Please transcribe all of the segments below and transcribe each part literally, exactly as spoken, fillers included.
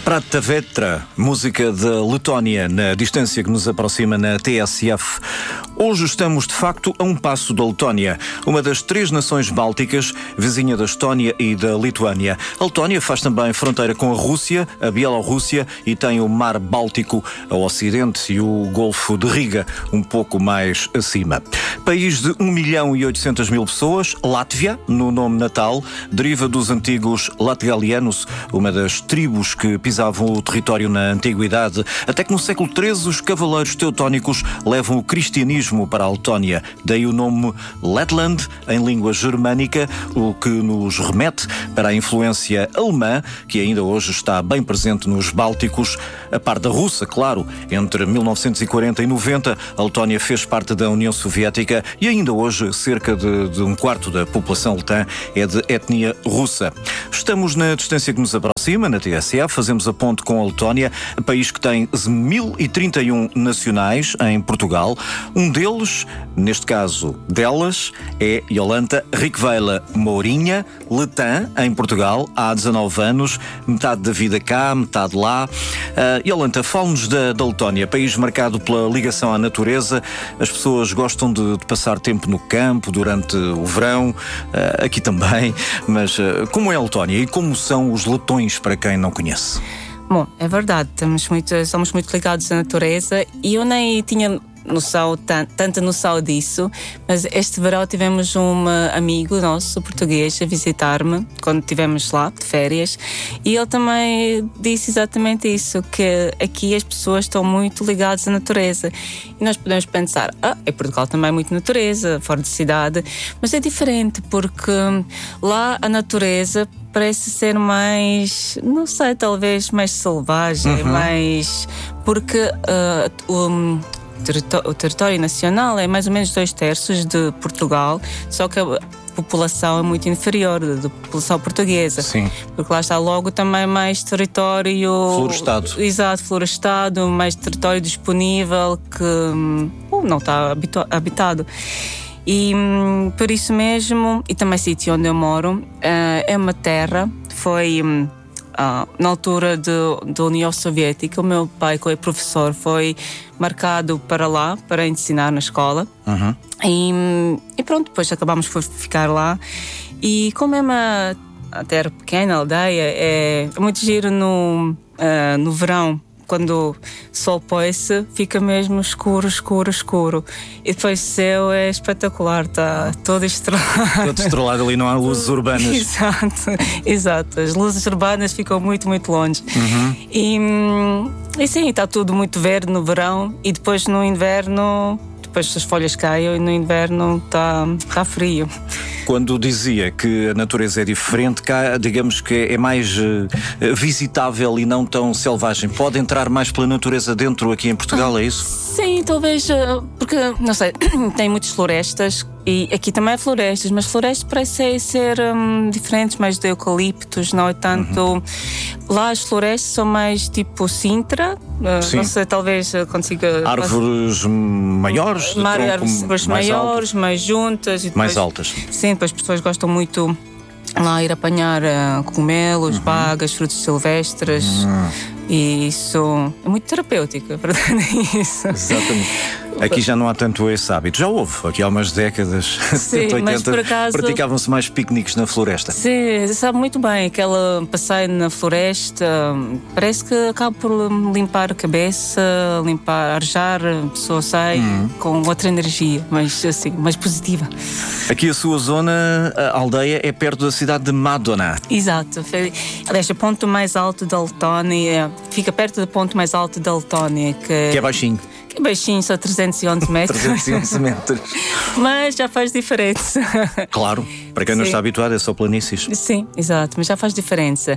Prata Vetra, música da Letónia, na distância que nos aproxima na T S F. Hoje estamos, de facto, a um passo da Letónia, uma das três nações bálticas, vizinha da Estónia e da Lituânia. A Letónia faz também fronteira com a Rússia, a Bielorrússia e tem o Mar Báltico ao ocidente e o Golfo de Riga, um pouco mais acima. País de um milhão e oitocentas mil pessoas, Látvia, no nome natal, deriva dos antigos latgalianos, uma das tribos que pisavam o território na antiguidade, até que no século treze os cavaleiros teutónicos levam o cristianismo para a Letónia. Daí o nome Letland, em língua germânica, o que nos remete para a influência alemã, que ainda hoje está bem presente nos Bálticos, a par da russa, claro. Entre mil novecentos e quarenta e noventa, a Letónia fez parte da União Soviética e ainda hoje cerca de, de um quarto da população letã é de etnia russa. Estamos na distância que nos aproxima, na T S F, fazemos a ponte com a Letónia, país que tem mil e trinta e um nacionais em Portugal. Um deles, neste caso delas, é Jolanta Riquevela Mourinha, letã, em Portugal, há dezanove anos, metade da vida cá, metade lá. Uh, Jolanta, fala-nos da, da Letónia, país marcado pela ligação à natureza. As pessoas gostam de, de passar tempo no campo durante o verão, uh, aqui também, mas uh, como é a Letónia e como são os letões, para quem não conhece? Bom, é verdade, estamos muito, somos muito ligados à natureza e eu nem tinha noção, tanta noção disso, mas este verão tivemos um amigo nosso português a visitar-me quando estivemos lá de férias e ele também disse exatamente isso, que aqui as pessoas estão muito ligadas à natureza e nós podemos pensar, ah, em Portugal também é muito natureza, fora de cidade, mas é diferente porque lá a natureza parece ser mais, não sei, talvez mais selvagem, uhum. mais porque uh, o O território nacional é mais ou menos dois terços de Portugal, só que a população é muito inferior da população portuguesa. Sim. Porque lá está logo também mais território florestado. Exato, florestado, mais território disponível que uh, não está habitado. E por isso mesmo, e também sítio onde eu moro, uh, é uma terra, foi um, Uh, na altura da União Soviética, o meu pai, que é professor, foi marcado para lá, para ensinar na escola. Uhum. E, e pronto, depois acabámos por ficar lá. E como é uma terra pequena, aldeia, é muito giro no, uh, no verão. Quando o sol põe-se, fica mesmo escuro, escuro, escuro. E depois o céu é espetacular, está todo estrelado. Todo estrelado, ali não há luzes urbanas. Exato, exato. As luzes urbanas ficam muito, muito longe. Uhum. E, e sim, está tudo muito verde no verão e depois no inverno, depois as folhas caem e no inverno está, está frio. Quando dizia que a natureza é diferente, cá, digamos que é mais uh, visitável e não tão selvagem. Pode entrar mais pela natureza dentro aqui em Portugal, é isso? Sim, talvez, porque, não sei, tem muitas florestas e aqui também há florestas, mas florestas parecem ser um, diferentes, mais de eucaliptos, não é tanto... Uhum. Lá as florestas são mais tipo Sintra, uh, não sei, talvez consiga... Árvores maiores? Mar, árvores mais maiores, altas. Mais juntas. E depois, mais altas. Sim, depois as pessoas gostam muito lá ir apanhar uh, cogumelos, uhum. bagas, frutos silvestres. Uhum. E isso é muito terapêutico, é verdade, isso. Exatamente. Aqui já não há tanto esse hábito. Já houve, aqui há umas décadas, setenta, oitenta, acaso... praticavam-se mais piqueniques na floresta. Sim, sabe muito bem, aquela passeio na floresta, parece que acaba por limpar a cabeça, limpar, arejar, a pessoa sai uhum. com outra energia, mais, assim, mais positiva. Aqui a sua zona, a aldeia, é perto da cidade de Madona. Exato. Aliás, o ponto mais alto da Letónia, fica perto do ponto mais alto da Letónia. Que, que é baixinho. Que é baixinho, só trezentos e onze metros. trezentos e onze metros. Mas já faz diferença. Claro, para quem Sim. não está habituado é só planícies. Sim, exato, mas já faz diferença.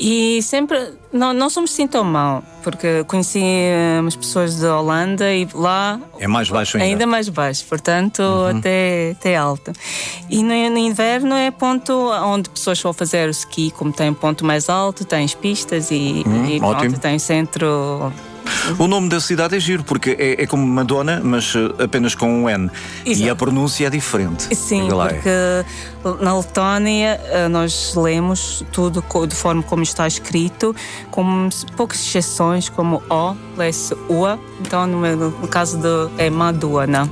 E sempre, não, não somos assim tão mal, porque conheci umas pessoas da Holanda e lá... É mais baixo ainda. Ainda mais baixo, portanto uhum. até, até alto. E no, no inverno é ponto onde pessoas vão fazer o ski, como tem um ponto mais alto, tens pistas e, hum, e pronto, tem centro... O nome da cidade é giro, porque é, é como Madonna, mas apenas com um N. Exato. E a pronúncia é diferente. Sim, porque na Letónia nós lemos tudo de forma como está escrito, com poucas exceções, como O, lê-se U. Então, no, no caso de é Madonna.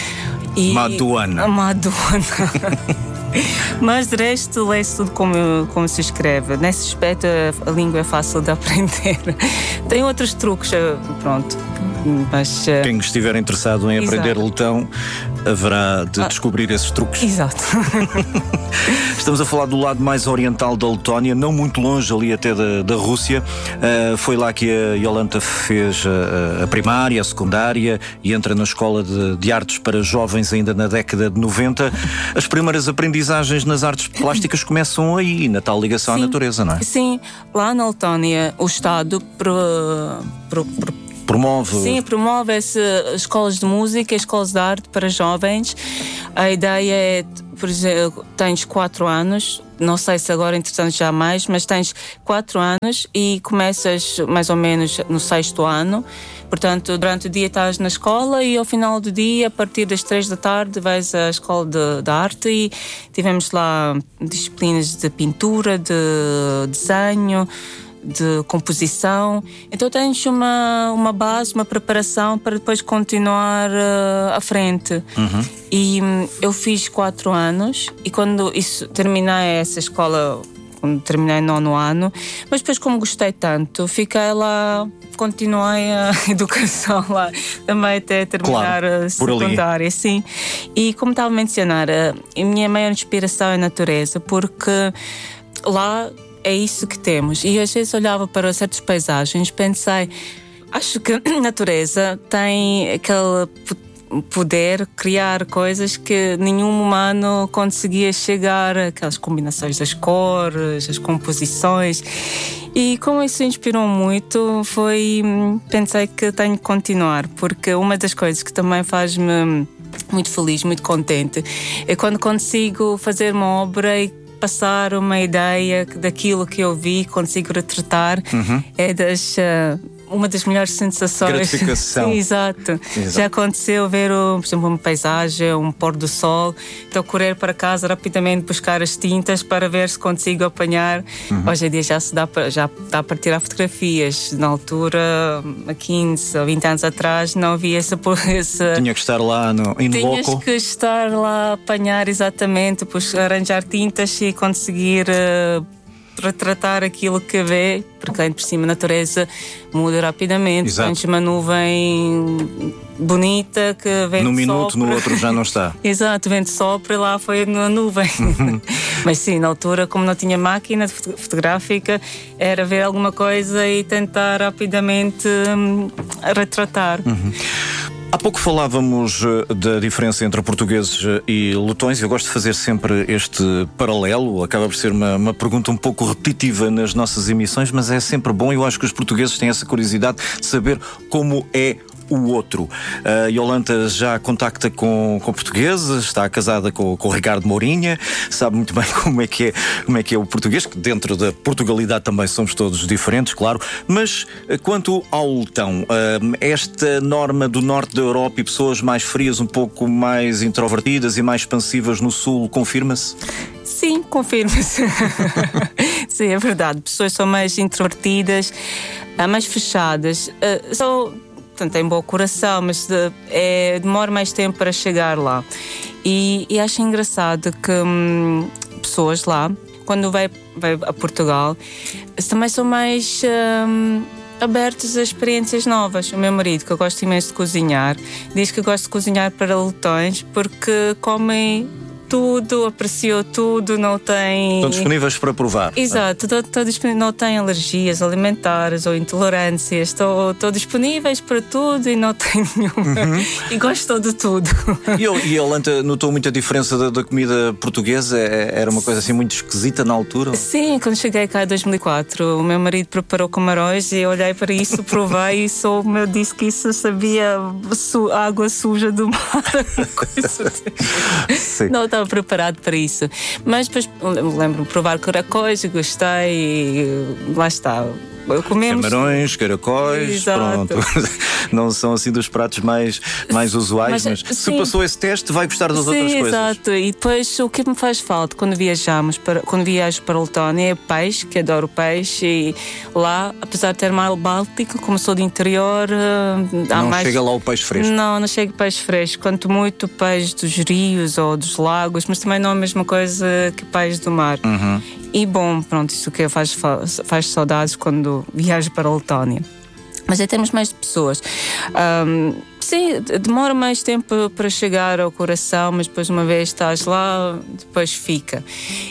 E Madonna. Madonna. Mas de resto, lê-se tudo como, como se escreve. Nesse aspecto, a língua é fácil de aprender. Tem outros truques, pronto. Mas, quem estiver interessado em exato. aprender letão, haverá de ah, descobrir esses truques. Exato. Estamos a falar do lado mais oriental da Letónia, não muito longe ali até da, da Rússia. Uh, foi lá que a Jolanta fez a, a primária, a secundária e entra na escola de, de artes para jovens ainda na década de noventa. As primeiras aprendizagens nas artes plásticas começam aí, na tal ligação sim, à natureza, não é? Sim, lá na Letónia o Estado pro, pro, pro, promove. Sim, promove esse, escolas de música, escolas de arte para jovens. A ideia é, por exemplo, tens quatro anos, não sei se agora entretanto já mais, mas tens quatro anos e começas mais ou menos no sexto ano. Portanto, durante o dia estás na escola e ao final do dia, a partir das três da tarde, vais à escola de, de arte e tivemos lá disciplinas de pintura, de desenho, de composição. Então tens uma, uma base, uma preparação para depois continuar uh, à frente. Uhum. E um, eu fiz quatro anos e quando isso, terminei essa escola, quando terminei nono ano, mas depois como gostei tanto, fiquei lá, continuei a educação lá também até terminar claro, a secundária, sim. E como estava a mencionar, a minha maior inspiração é a natureza, porque lá é isso que temos. E às vezes olhava para certas paisagens, pensei, acho que a natureza tem aquele poder criar coisas que nenhum humano conseguia chegar, aquelas combinações das cores, as composições. E como isso inspirou muito, foi pensei que tenho que continuar, porque uma das coisas que também faz-me muito feliz, muito contente, é quando consigo fazer uma obra e passar uma ideia daquilo que eu vi, consigo retratar. Uhum. É das... Uh, uma das melhores sensações. Gratificação. Sim, exato. exato. Já aconteceu ver, por exemplo, uma paisagem, um pôr do sol, então correr para casa rapidamente buscar as tintas para ver se consigo apanhar. Uhum. Hoje em dia já se dá para, já dá para tirar fotografias. Na altura, há quinze ou vinte anos atrás, não havia essa... essa... Tinha que estar lá no in Tinhas loco. que estar lá a apanhar exatamente, depois arranjar tintas e conseguir... Uh, retratar aquilo que vê, porque ainda por cima a natureza muda rapidamente. Tens uma nuvem bonita que vem num minuto, sopra. No outro já não está. Exato, vento sopra e lá foi na nuvem. Uhum. Mas sim, na altura, como não tinha máquina fotográfica, era ver alguma coisa e tentar rapidamente hum, retratar. Uhum. Há pouco falávamos da diferença entre portugueses e letões. Eu gosto de fazer sempre este paralelo. Acaba por ser uma, uma pergunta um pouco repetitiva nas nossas emissões, mas é sempre bom. Eu acho que os portugueses têm essa curiosidade de saber como é o outro. A Jolanta já contacta com, com portugueses, está casada com, com o Ricardo Mourinha, sabe muito bem como é, que é, como é que é o português, que dentro da Portugalidade também somos todos diferentes, claro. Mas quanto ao letão, esta norma do norte da Europa e pessoas mais frias, um pouco mais introvertidas e mais expansivas no sul, confirma-se? Sim, confirma-se. Sim, é verdade. Pessoas são mais introvertidas, mais fechadas. São... tem bom coração, mas de, é, demora mais tempo para chegar lá. E, e acho engraçado que hum, pessoas lá, quando vai, vai a Portugal, também são mais hum, abertos a experiências novas. O meu marido, que eu gosto imenso de cozinhar, diz que gosta de cozinhar para letões porque comem tudo, apreciou tudo, não tem... Estão disponíveis para provar. Exato, estou, estou disponível, não tem alergias alimentares ou intolerâncias, estou, estou disponíveis para tudo e não tenho nenhuma. Uhum. E gostou de tudo. E, eu, e a Jolanta notou muita diferença da, da comida portuguesa? Era uma coisa assim muito esquisita na altura? Sim, quando cheguei cá em dois mil e quatro, o meu marido preparou camarões e eu olhei para isso, provei e só me disse que isso sabia su, água suja do mar. Coisa assim. Não estava preparado para isso, mas depois lembro-me de provar caracóis, gostei e lá está. comemos camarões, caracóis, Exato. pronto. Não são assim dos pratos mais, mais usuais, mas, mas se passou esse teste, vai gostar das sim, outras coisas. Exato. E depois o que me faz falta quando viajamos para, quando viajo para a Letónia é peixe, que adoro peixe, e lá, apesar de ter mar Báltico, como sou do interior, há não mais... chega lá o peixe fresco. Não, não chega peixe fresco. Quanto muito peixe dos rios ou dos lagos, mas também não é a mesma coisa que peixe do mar. Uhum. E bom, pronto, isso que faz, faz saudades quando viajo para a Letónia. Mas aí temos mais de pessoas. Um, sim, demora mais tempo para chegar ao coração, mas depois uma vez estás lá, depois fica.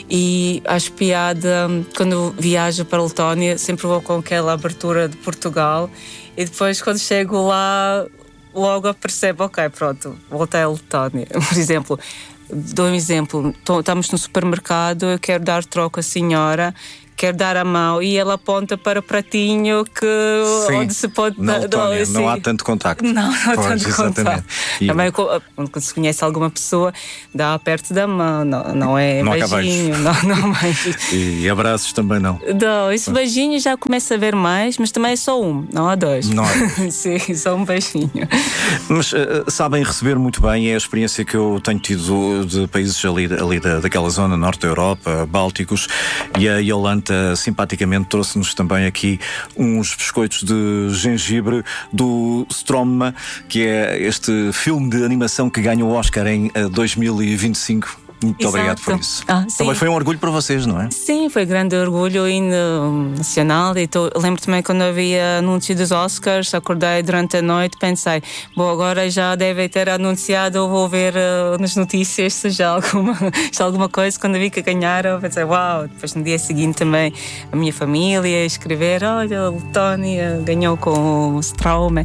E acho piada, quando viajo para a Letónia, sempre vou com aquela abertura de Portugal, e depois quando chego lá, logo percebo, ok, pronto, voltei à Letónia. Por exemplo, dou um exemplo, estamos no supermercado, eu quero dar troco à senhora, quero dar a mão e ela aponta para o pratinho que, onde se pode na Letónia, assim. não há tanto contacto. Não, não há pois, tanto contacto. E também quando se conhece alguma pessoa, dá perto da mão, não, não é não beijinho, não, não beijos. E, e abraços também não. Não, esse beijinho já começa a ver mais, mas também é só um, não há dois. Não há dois. Sim, só um beijinho. Mas uh, sabem receber muito bem, é a experiência que eu tenho tido de países ali, ali da, daquela zona, norte da Europa, Bálticos, e a Iolanta simpaticamente trouxe-nos também aqui uns biscoitos de gengibre do Stroma, que é este filme de animação que ganhou o Oscar em uh, dois mil e vinte e cinco. Muito Exato. Obrigado por isso. Ah, também foi um orgulho para vocês, não é? Sim, foi grande orgulho hino nacional. E tô, lembro também quando havia anúncio dos Oscars, acordei durante a noite, pensei, bom, agora já devem ter anunciado, ou vou ver uh, nas notícias se já alguma, se alguma coisa. Quando vi que ganharam, pensei, uau. Depois no dia seguinte também a minha família escrever, olha, a Letónia ganhou com o Straume.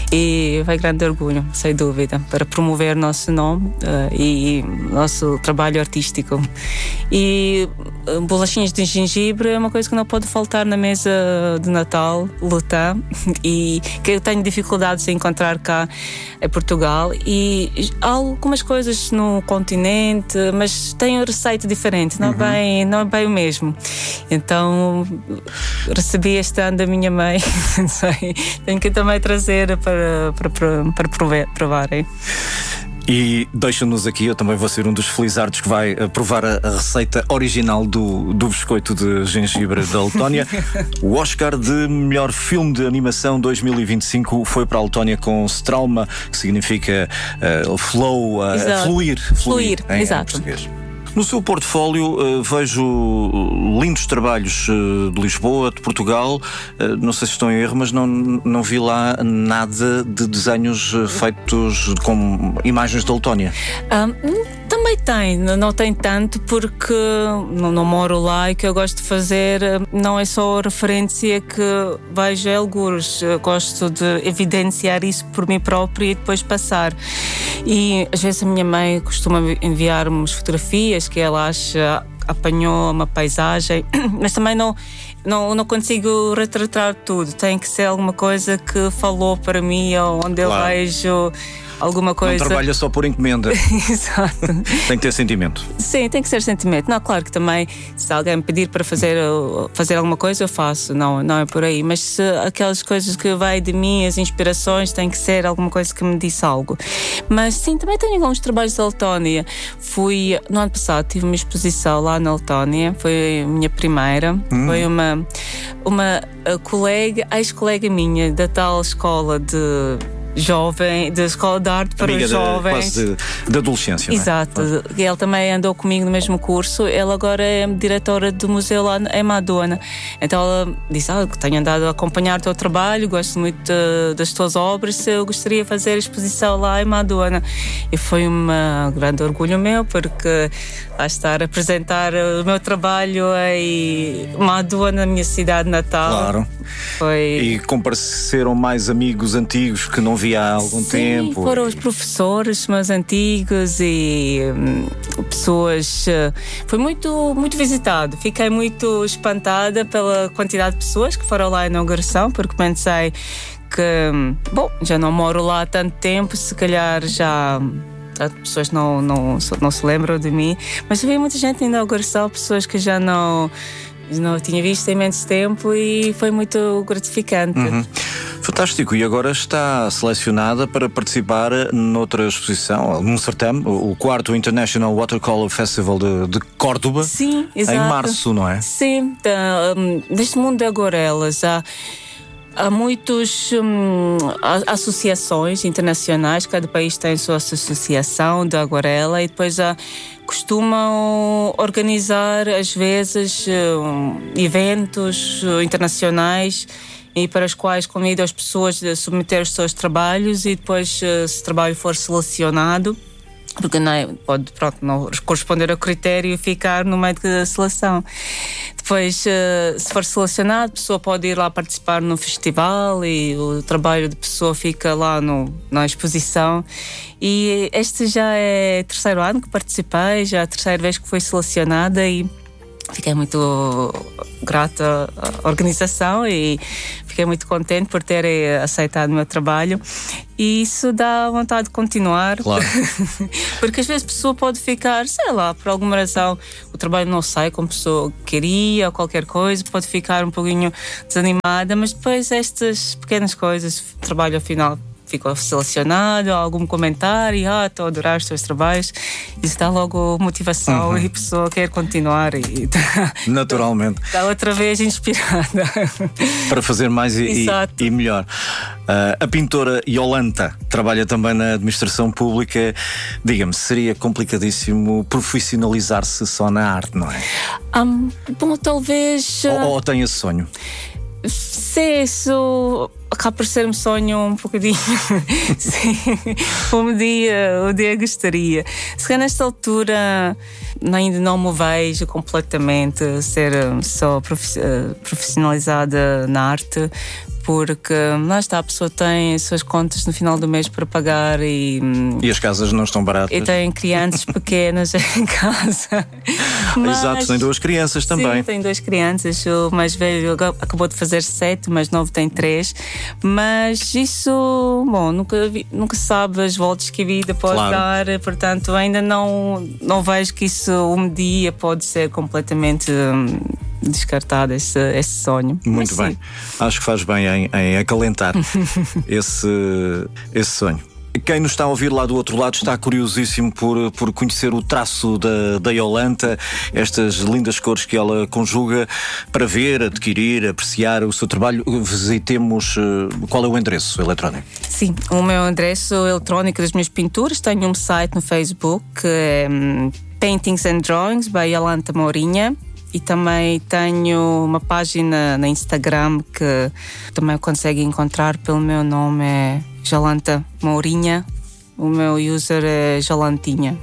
E foi grande orgulho, sem dúvida, para promover nosso nome uh, e nosso trabalho artístico. E uh, bolachinhas de gengibre é uma coisa que não pode faltar na mesa de Natal, Lutã, e que eu tenho dificuldades em encontrar cá em Portugal. E há algumas coisas no continente, mas tem uma receita diferente, não, uhum. é bem, não é bem o mesmo. Então recebi este ano da minha mãe, não sei, tenho que também trazer para, para, para, para provar, provarem. E deixa-nos aqui, eu também vou ser um dos felizardos que vai provar a, a receita original do, do biscoito de gengibre da Letónia. O Oscar de melhor filme de animação dois mil e vinte e cinco foi para a Letónia com Straume, que significa uh, flow, uh, fluir, fluir, fluir em, exato. em português. No seu portfólio uh, vejo lindos trabalhos uh, de Lisboa, de Portugal. Uh, não sei se estou em erro, mas não, não vi lá nada de desenhos uh, feitos com imagens da Letónia. Um, também tem, não tem tanto porque não, não moro lá, e o que eu gosto de fazer não é só a referência que vejo a algures. Eu gosto de evidenciar isso por mim própria e depois passar. E às vezes a minha mãe costuma enviar-me fotografias que ela acha, apanhou uma paisagem, mas também não, não, não consigo retratar tudo. Tem que ser alguma coisa que falou para mim, ou onde claro. eu vejo alguma coisa. Não trabalha só por encomenda. Exato. Tem que ter sentimento. Sim, tem que ser sentimento. Não, claro que também, se alguém me pedir para fazer, fazer alguma coisa, eu faço. Não, não é por aí. Mas se aquelas coisas que vai de mim, as inspirações, tem que ser alguma coisa que me disse algo. Mas sim, também tenho alguns trabalhos da Letónia. Fui, no ano passado, tive uma exposição lá na Letónia. Foi a minha primeira. Hum. Foi uma, uma colega, ex-colega minha da tal escola de jovem, da escola de arte para Amiga os jovens. Quase de, de adolescência. Exato. Não é? Ele também andou comigo no mesmo curso. Ele agora é diretora do museu lá em Madonna. Então ela disse, ah, tenho andado a acompanhar o teu trabalho, gosto muito de, das tuas obras, se eu gostaria de fazer a exposição lá em Madonna. E foi um grande orgulho meu, porque lá estar a apresentar o meu trabalho em Madonna, na minha cidade natal. Claro. Foi... E compareceram mais amigos antigos que não via há algum Sim, tempo. Foram os professores meus antigos e hum, pessoas. Uh, foi muito, muito visitado. Fiquei muito espantada pela quantidade de pessoas que foram lá à inauguração, porque pensei que, bom, já não moro lá há tanto tempo, se calhar já. As pessoas não, não, não se lembram de mim, mas vi muita gente na inauguração, pessoas que já não. não tinha visto há imenso tempo e foi muito gratificante. Uhum. Fantástico, e agora está selecionada para participar noutra exposição, num certame, o quarto International Watercolor Festival de, de Córdoba. Sim, exato. Em março, não é? Sim, um, neste mundo de aguarelas há, há muitas um, associações internacionais, cada país tem a sua associação de aguarela e depois há, costumam organizar às vezes um, eventos internacionais e para os quais convidam as pessoas a submeter os seus trabalhos e depois, se o trabalho for selecionado, porque não é, pode pronto, não corresponder ao critério e ficar no meio da seleção. Depois, se for selecionado, a pessoa pode ir lá participar no festival e o trabalho da pessoa fica lá no, na exposição. E este já é o terceiro ano que participei, já é a terceira vez que fui selecionada e fiquei muito grata à organização e fiquei muito contente por terem aceitado o meu trabalho e isso dá vontade de continuar. Claro. Porque às vezes a pessoa pode ficar, sei lá, por alguma razão o trabalho não sai como a pessoa queria ou qualquer coisa, pode ficar um pouquinho desanimada, mas depois estas pequenas coisas, o trabalho ao final ficou selecionado, algum comentário, ah, estou a adorar os teus trabalhos, isso dá logo motivação. Uhum. E a pessoa quer continuar e naturalmente está outra vez inspirada para fazer mais e, e, e melhor. Uh, a pintora Iolanta trabalha também na administração pública. Diga-me, seria complicadíssimo profissionalizar-se só na arte, não é? Um, bom, talvez. Ou, ou tem esse sonho? Sim, isso acaba por ser um sonho um bocadinho. Sim, um dia, um dia gostaria. Se calhar nesta altura ainda não me vejo completamente ser só profissionalizada na arte, porque lá está, a pessoa tem as suas contas no final do mês para pagar e... E as casas não estão baratas. E tem crianças pequenas em casa. Mas, exato, tem duas crianças também. Sim, tem duas crianças. O mais velho acabou de fazer sete, o mais novo tem três. Mas isso, bom, nunca, vi, nunca sabe as voltas que a vida pode claro. dar. Portanto, ainda não, não vejo que isso um dia pode ser completamente... Hum, descartado esse, esse sonho. Muito bem, acho que faz bem em, em acalentar esse, esse sonho. Quem nos está a ouvir lá do outro lado está curiosíssimo por, por conhecer o traço da, da Iolanta, estas lindas cores que ela conjuga, para ver, adquirir, apreciar o seu trabalho. Visitemos, qual é o endereço eletrónico? Sim, o meu endereço eletrónico das minhas pinturas, tenho um site no Facebook, que é um, Paintings and Drawings by Iolanta Mourinha. E também tenho uma página no Instagram que também consegue encontrar pelo meu nome, é Iolanta Mourinha. O meu user é Jolantinha.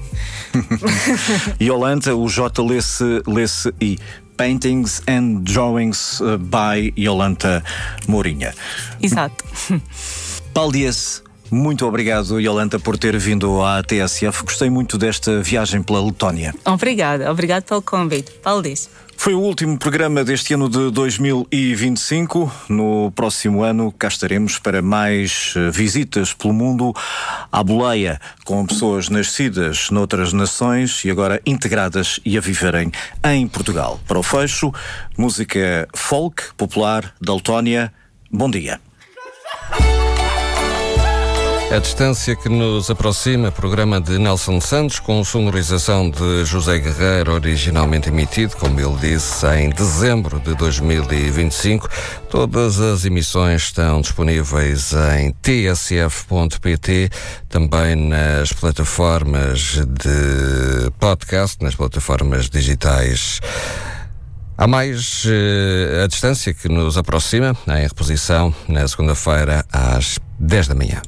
Iolanta, o J lê-se, lê-se I. Paintings and Drawings by Iolanta Mourinha. Exato. Paulo Dias, muito obrigado, Iolanta, por ter vindo à T S F. Gostei muito desta viagem pela Letónia. Obrigada, obrigado pelo convite. Paulo Dias. Foi o último programa deste ano de dois mil e vinte e cinco. No próximo ano cá estaremos para mais visitas pelo mundo à boleia, com pessoas nascidas noutras nações e agora integradas e a viverem em Portugal. Para o fecho, música folk popular da Letónia. Bom dia. A Distância que nos aproxima, programa de Nelson Santos, com sonorização de José Guerreiro, originalmente emitido, como ele disse, em dezembro de dois mil e vinte e cinco. Todas as emissões estão disponíveis em t s f ponto p t, também nas plataformas de podcast, nas plataformas digitais. Há mais uh, A Distância que nos aproxima, em reposição na segunda-feira às dez da manhã.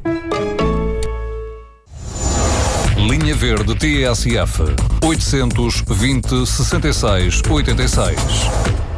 Linha Verde T S F oitocentos e vinte, sessenta e seis, oitenta e seis.